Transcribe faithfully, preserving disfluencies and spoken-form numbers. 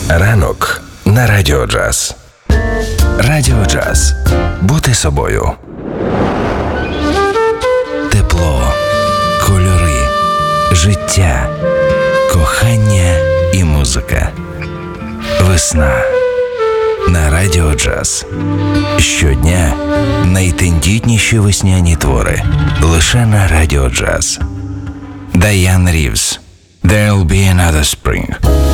Ранок на Радіо Джаз. Радіо Джаз. Бути собою. Тепло, кольори, життя, кохання і музика. Весна на Радіо Джаз. Щодня найтендітніші весняні твори. Лише на Радіо Джаз. Дайан Рівз. There'll be another spring.